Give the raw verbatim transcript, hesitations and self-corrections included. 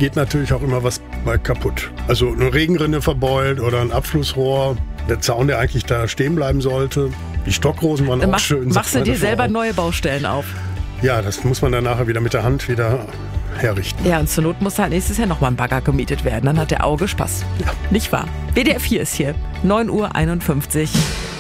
geht natürlich auch immer was mal kaputt. Also eine Regenrinne verbeult oder ein Abflussrohr, der Zaun, der eigentlich da stehen bleiben sollte. Die Stockrosen waren Mach, auch schön. Machst du dir selber neue Baustellen auf? Ja, das muss man dann nachher wieder mit der Hand wieder herrichten. Ja, und zur Not muss halt nächstes Jahr nochmal ein Bagger gemietet werden. Dann hat der Auge Spaß. Ja. Nicht wahr? W D R vier ist hier. neun Uhr einundfünfzig.